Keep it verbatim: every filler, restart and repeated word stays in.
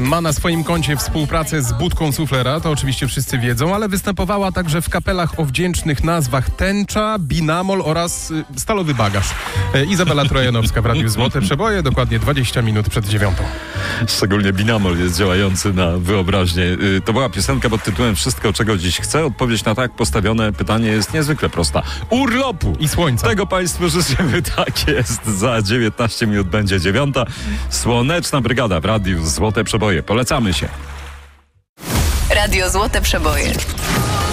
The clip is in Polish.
ma na swoim koncie współpracę z Budką Suflera, to oczywiście wszyscy wiedzą, ale występowała także w kapelach o wdzięcznych nazwach Tęcza, Binamol oraz y, Stalowy Bagaż. E, Izabela Trojanowska w Radiu Złote Przeboje, dokładnie dwadzieścia minut przed dziewiątą. Szczególnie Binamol jest działający na wyobraźnię. Y, to była piosenka pod tytułem Wszystko, czego dziś chcę. Odpowiedź na tak postawione pytanie jest niezwykle prosta. Urlopu! I słońca. Tego Państwu życzymy. Tak jest. Za dziewiętnaście minut będzie dziewiąta. Słoneczna Brygada w Radiu Złote Przeboje. Polecamy się. Radio Złote Przeboje.